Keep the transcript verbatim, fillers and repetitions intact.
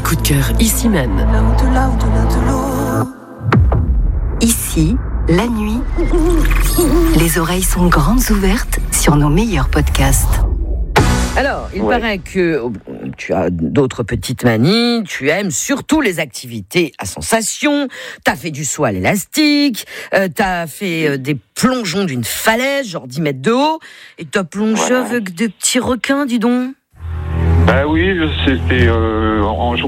coup de cœur, ici même. Ici, la nuit, les oreilles sont grandes ouvertes sur nos meilleurs podcasts. Alors, il Ouais. paraît que tu as d'autres petites manies, tu aimes surtout les activités à sensation, t'as fait du saut à l'élastique, euh, t'as fait euh, des plongeons d'une falaise, genre dix mètres de haut, et t'as plongé Voilà. avec des petits requins, dis donc. Bah oui, c'était euh, en jour